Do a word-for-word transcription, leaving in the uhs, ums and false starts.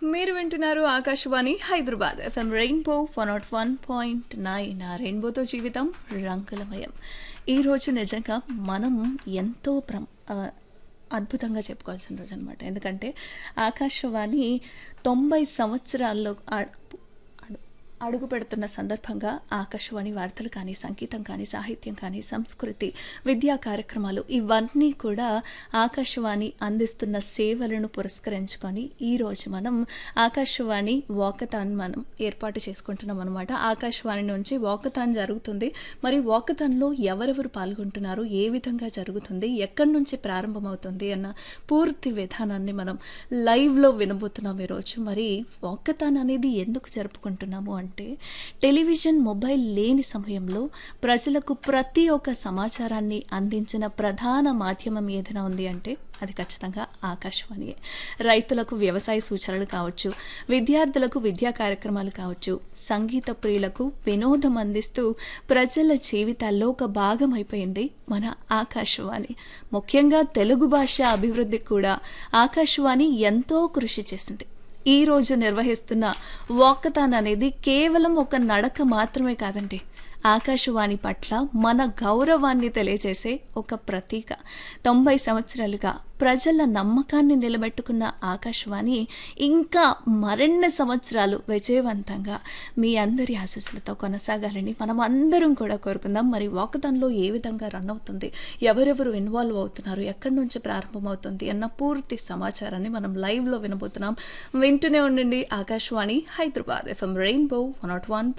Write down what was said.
మీరు వింటున్నారు Akashvani Hyderabad FM rainbow one not one point nine ఆ రెయిన్బోతో జీవితం రంగులమయం. ఈరోజు నిజంగా మనం ఎంతో ప్రం ఆ, అద్భుతంగా చెప్పుకోవాల్సిన రోజు అనమాట. ఎందుకంటే ఆకాశవాణి తొంభై సంవత్సరాల్లో ఆ- అడు- అడుగు పెడుతున్న సందర్భంగా ఆకాశవాణి వార్తలు కానీ, సంగీతం కానీ, సాహిత్యం కానీ, సంస్కృతి, విద్యా కార్యక్రమాలు ఇవన్నీ కూడా ఆకాశవాణి అందిస్తున్న సేవలను పురస్కరించుకొని ఈరోజు మనం ఆకాశవాణి వాకథాన్ మనం ఏర్పాటు చేసుకుంటున్నాం అనమాట. ఆకాశవాణి నుంచి వాకథాన్ జరుగుతుంది. మరి వాకథాన్లో ఎవరెవరు పాల్గొంటున్నారు, ఏ విధంగా జరుగుతుంది, ఎక్కడి నుంచి ప్రారంభమవుతుంది అన్న పూర్తి విధానాన్ని మనం లైవ్లో వినబోతున్నాం ఈరోజు. మరి వాకథాన్ అనేది ఎందుకు జరుపుకుంటున్నాము అంటే, టెలివిజన్, మొబైల్ లేని సమయంలో ప్రజలకు ప్రతి ఒక్క సమాచారాన్ని అందించిన ప్రధాన మాధ్యమం ఏదైనా ఉంది అంటే అది ఖచ్చితంగా ఆకాశవాణియే. రైతులకు వ్యవసాయ సూచనలు కావచ్చు, విద్యార్థులకు విద్యా కార్యక్రమాలు కావచ్చు, సంగీత ప్రియులకు వినోదం అందిస్తూ ప్రజల జీవితాల్లో ఒక భాగం అయిపోయింది మన ఆకాశవాణి. ముఖ్యంగా తెలుగు భాష అభివృద్ధికి కూడా ఆకాశవాణి ఎంతో కృషి చేసింది. ఈ రోజు నిర్వహిస్తున్న వాకథాన్ అనేది కేవలం ఒక నడక మాత్రమే కాదండి, ఆకాశవాణి పట్ల మన గౌరవాన్ని తెలియజేసే ఒక ప్రతీక. తొంభై సంవత్సరాలుగా ప్రజల నమ్మకాన్ని నిలబెట్టుకున్న ఆకాశవాణి ఇంకా మరిన్ని సంవత్సరాలు విజయవంతంగా మీ అందరి ఆశీస్సులతో కొనసాగాలని మనం అందరం కూడా కోరుకుందాం. మరి వాకథాన్లో ఏ విధంగా రన్ అవుతుంది, ఎవరెవరు ఇన్వాల్వ్ అవుతున్నారు, ఎక్కడి నుంచి ప్రారంభమవుతుంది అన్న పూర్తి సమాచారాన్ని మనం లైవ్లో వినబోతున్నాం. వింటూనే ఉండండి Akashvani Hyderabad FM rainbow one not one